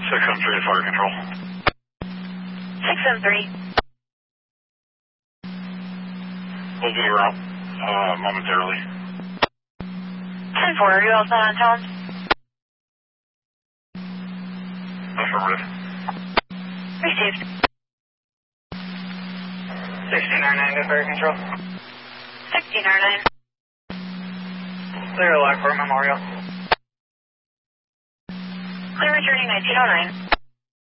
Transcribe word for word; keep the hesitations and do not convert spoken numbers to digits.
six seven three to fire control. six seven three. We'll be around uh, momentarily. ten four, are you all set on tone? Affirmative. Received. sixteen R nine to fire control. sixteen R nine. Clear Lockport Memorial. Clear returning nineteen oh nine.